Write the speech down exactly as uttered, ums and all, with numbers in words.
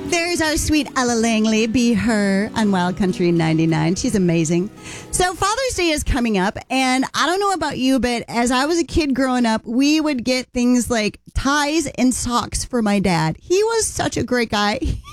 There's our sweet Ella Langley, Be Her, on Wild Country ninety-nine. She's amazing. So Father's Day is coming up, and I don't know about you, but as I was a kid growing up, we would get things like ties and socks for my dad. He was such a great guy.